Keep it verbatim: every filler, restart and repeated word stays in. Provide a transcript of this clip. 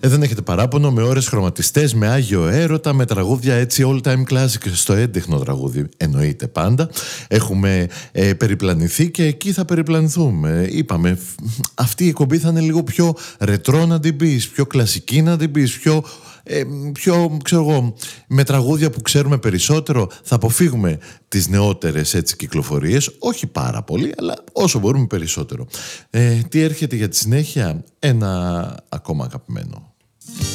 Ε, δεν έχετε παράπονο, με ώρες χρωματιστές, με άγιο έρωτα, με τραγούδια έτσι all time classic στο έντεχνο τραγούδι. Εννοείται πάντα. Έχουμε ε, περιπλανηθεί και εκεί θα περιπλανηθούμε. Είπαμε, αυτή η εκπομπή θα είναι λίγο πιο ρετρό να την πεις, πιο κλασική να την πεις, πιο... Ε, πιο, ξέρω εγώ, με τραγούδια που ξέρουμε περισσότερο. Θα αποφύγουμε τις νεότερες έτσι κυκλοφορίες, όχι πάρα πολύ, αλλά όσο μπορούμε περισσότερο. Ε, τι έρχεται για τη συνέχεια? Ένα ακόμα αγαπημένο.